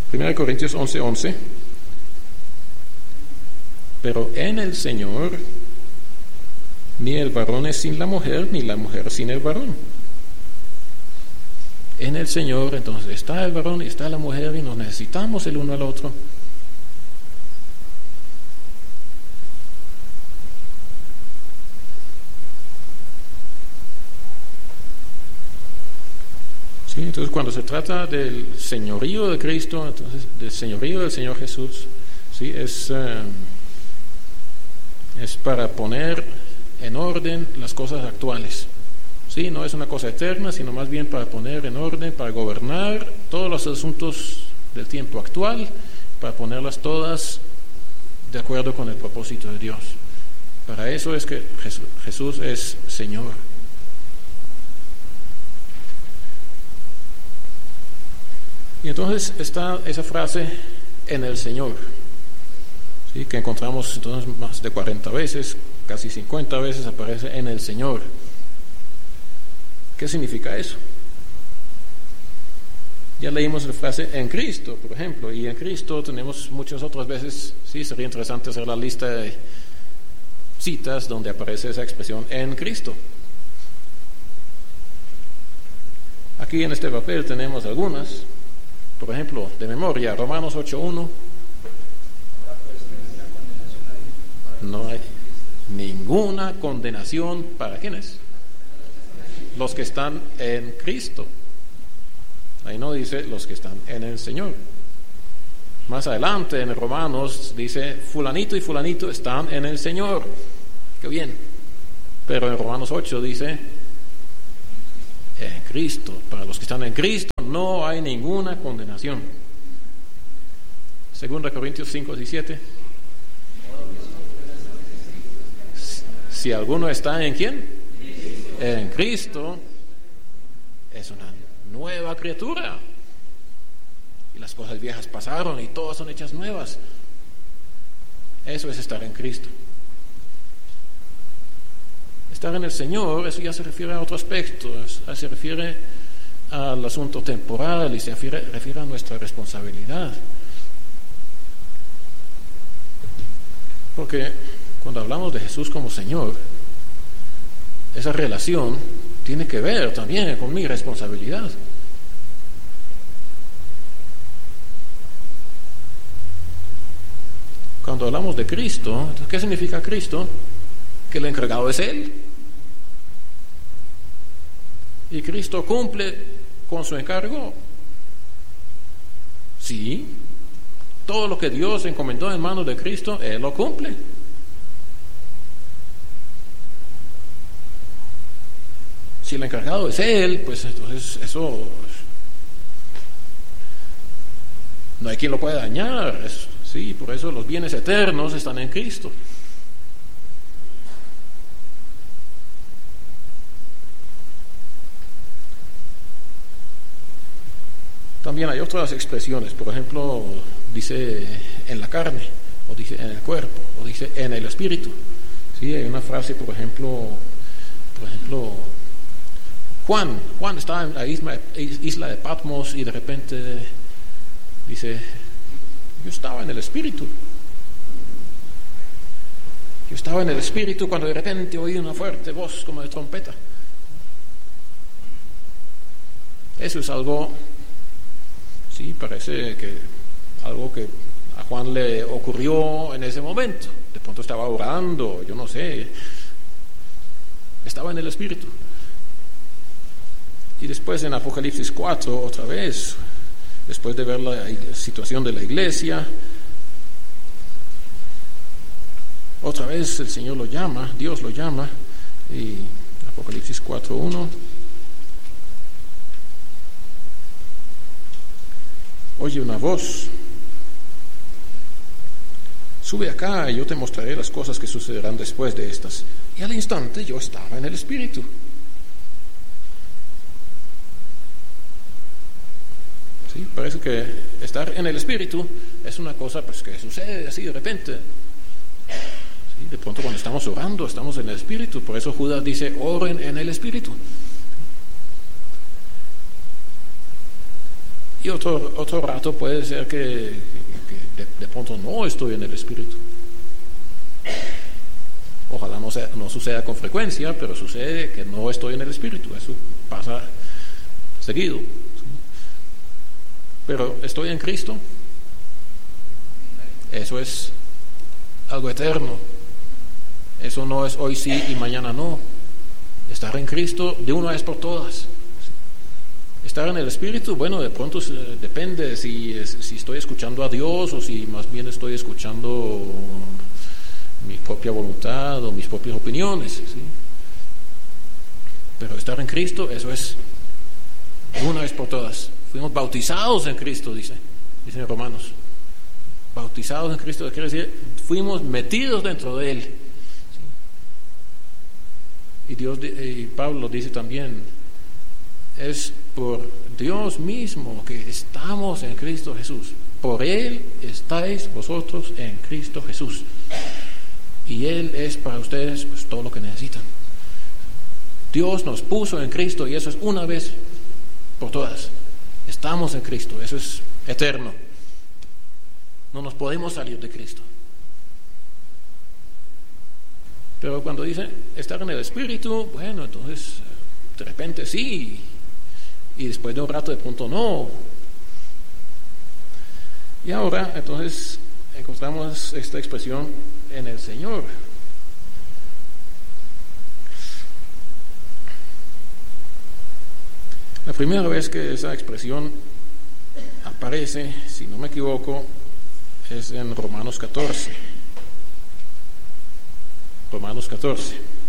1 Corintios 11:11. Pero en el Señor ni el varón es sin la mujer, ni la mujer sin el varón. En el Señor entonces está el varón y está la mujer y nos necesitamos el uno al otro. Sí, entonces cuando se trata del señorío de Cristo, entonces del señorío del Señor Jesús, sí, es para poner en orden las cosas actuales. Sí, no es una cosa eterna, sino más bien para poner en orden, para gobernar todos los asuntos del tiempo actual, para ponerlas todas de acuerdo con el propósito de Dios. Para eso es que Jesús es Señor. Y entonces está esa frase, en el Señor, ¿sí? Que encontramos entonces más de 40 veces, casi 50 veces aparece en el Señor. ¿Qué significa eso? Ya leímos la frase en Cristo, por ejemplo, y en Cristo tenemos muchas otras veces. Sí, sería interesante hacer la lista de citas donde aparece esa expresión en Cristo. Aquí en este papel tenemos algunas, por ejemplo, de memoria, Romanos 8:1. No hay ninguna condenación para ¿quiénes? Los que están en Cristo. Ahí no dice los que están en el Señor. Más adelante en Romanos dice fulanito y fulanito están en el Señor. Qué bien. Pero en Romanos 8 dice en Cristo. Para los que están en Cristo no hay ninguna condenación. 2 Corintios 5:17. Si alguno está en ¿quién? En Cristo, es una nueva criatura. Y las cosas viejas pasaron y todas son hechas nuevas. Eso es estar en Cristo. Estar en el Señor, eso ya se refiere a otro aspecto, se refiere al asunto temporal y se refiere a nuestra responsabilidad. Porque cuando hablamos de Jesús como Señor, esa relación tiene que ver también con mi responsabilidad. Cuando hablamos de Cristo, ¿qué significa Cristo? Que el encargado es Él. ¿Y Cristo cumple con su encargo? Sí. Todo lo que Dios encomendó en manos de Cristo, Él lo cumple. Si el encargado es Él, pues entonces eso no hay quien lo pueda dañar. Sí, por eso los bienes eternos están en Cristo. También hay otras expresiones, por ejemplo, dice en la carne, o dice en el cuerpo, o dice en el espíritu. Sí, hay una frase, por ejemplo, Juan estaba en la isla de Patmos y de repente dice, yo estaba en el espíritu. Yo estaba en el espíritu cuando de repente oí una fuerte voz como de trompeta. Eso es algo, sí, parece que algo que a Juan le ocurrió en ese momento. De pronto estaba orando, yo no sé, estaba en el espíritu. Y después en Apocalipsis 4, otra vez, después de ver la situación de la iglesia, otra vez el Señor lo llama, Dios lo llama, y Apocalipsis 4:1, oye una voz, sube acá y yo te mostraré las cosas que sucederán después de estas. Y al instante yo estaba en el espíritu. Sí, parece que estar en el espíritu es una cosa pues que sucede así de repente. Sí, de pronto cuando estamos orando estamos en el espíritu, por eso Judas dice oren en el espíritu. Y otro rato puede ser que de pronto no estoy en el Espíritu. Ojalá no suceda con frecuencia, pero sucede que no estoy en el Espíritu. Eso pasa seguido. Pero estoy en Cristo. Eso es algo eterno. Eso no es hoy sí y mañana no. Estar en Cristo de una vez por todas. Estar en el Espíritu, bueno, de pronto depende si estoy escuchando a Dios o si más bien estoy escuchando mi propia voluntad o mis propias opiniones, ¿sí? Pero estar en Cristo, eso es de una vez por todas. Fuimos bautizados en Cristo, dicen Romanos. Bautizados en Cristo quiere decir, fuimos metidos dentro de Él. ¿Sí? Y Pablo dice también, es por Dios mismo que estamos en Cristo Jesús. Por Él estáis vosotros en Cristo Jesús. Y Él es para ustedes pues todo lo que necesitan. Dios nos puso en Cristo y eso es una vez por todas. Estamos en Cristo, eso es eterno. No nos podemos salir de Cristo. Pero cuando dice estar en el Espíritu, bueno, entonces de repente sí, y después de un rato de pronto no. Y ahora entonces encontramos esta expresión en el Señor. La primera vez que esa expresión aparece, si no me equivoco, es en Romanos 14. Romanos 14.